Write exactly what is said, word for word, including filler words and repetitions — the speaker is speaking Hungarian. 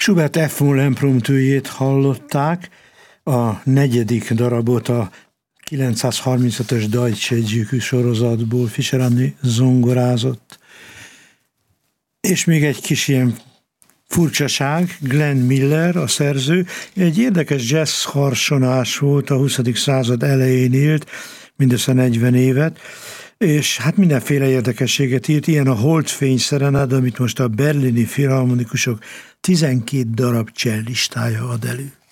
Schubert F-moll impromptujét hallották, a negyedik darabot a kilencszázharmincötös Deutsche Gyűkű sorozatból Fischer André zongorázott. És még egy kis ilyen furcsaság, Glenn Miller, a szerző, egy érdekes jazz harsonás volt, a huszadik század elején élt, mindössze negyven évet, és hát mindenféle érdekességet írt, ilyen a Holdfény szerenád, amit most a berlini filharmonikusok tizenkét darab cellistája ad elő.